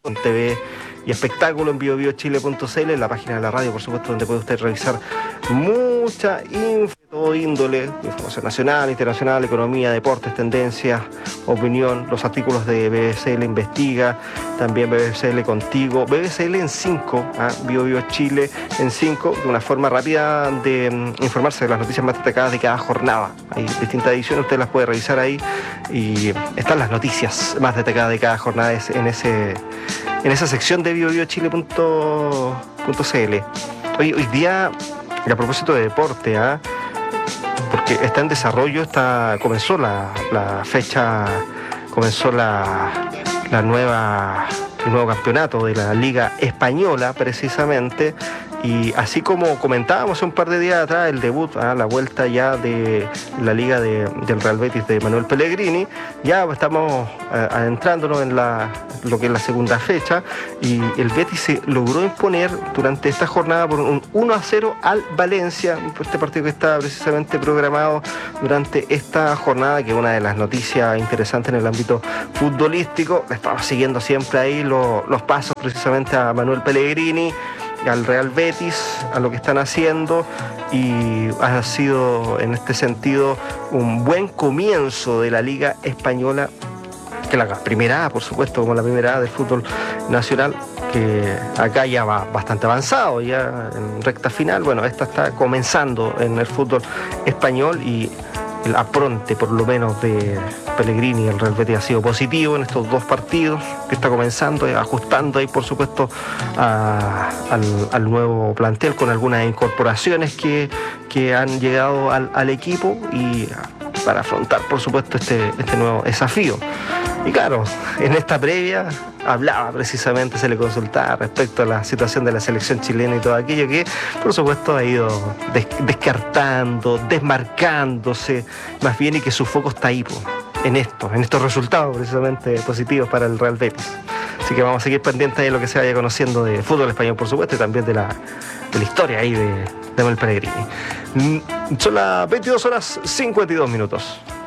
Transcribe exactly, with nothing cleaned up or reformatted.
T V y espectáculo en bio bio chile punto c l, en la página de la radio, por supuesto, donde puede usted revisar mucha info, todo índole, información nacional, internacional, economía, deportes, tendencias, opinión, los artículos de B B C L Investiga, también B B C L Contigo, B B C L en cinco, ¿eh? Bio Bio Chile en cinco, de una forma rápida de um, informarse de las noticias más destacadas de cada jornada. Hay distintas ediciones, usted las puede revisar ahí y están las noticias más destacadas de cada jornada en ese en esa sección de bio bio chile punto c l. Hoy, hoy día, y a propósito de deporte, ¿eh? porque está en desarrollo, está, comenzó la, la fecha, comenzó la, la nueva, el nuevo campeonato de la Liga Española, precisamente, y así como comentábamos hace un par de días atrás, el debut, ¿eh? la vuelta ya de la Liga de, del Real Betis de Manuel Pellegrini, ya estamos eh, adentrándonos en la, lo que es la segunda fecha, y el Betis se logró imponer durante esta jornada por un uno a cero al Valencia, este partido que está precisamente programado durante esta jornada, que es una de las noticias interesantes en el ámbito futbolístico. Estamos siguiendo siempre ahí los, los pasos precisamente a Manuel Pellegrini, al Real Betis, a lo que están haciendo, y ha sido en este sentido un buen comienzo de la Liga Española, que la primera A, por supuesto, como la primera A del fútbol nacional, que acá ya va bastante avanzado, ya en recta final. Bueno, esta está comenzando en el fútbol español, y el apronte, por lo menos, de Pellegrini y el Real Betis ha sido positivo en estos dos partidos que está comenzando, ajustando ahí, por supuesto, a, al, al nuevo plantel, con algunas incorporaciones que, que han llegado al, al equipo, y para afrontar, por supuesto, este, este nuevo desafío. Y claro, en esta previa hablaba precisamente, se le consultaba respecto a la situación de la selección chilena y todo aquello que, por supuesto, ha ido des- descartando, desmarcándose, más bien, y que su foco está ahí, po, en esto, en estos resultados precisamente positivos para el Real Betis. Así que vamos a seguir pendientes de lo que se vaya conociendo de fútbol español, por supuesto, y también de la, de la historia ahí de, de Manuel Pellegrini. Son las veintidós horas cincuenta y dos minutos.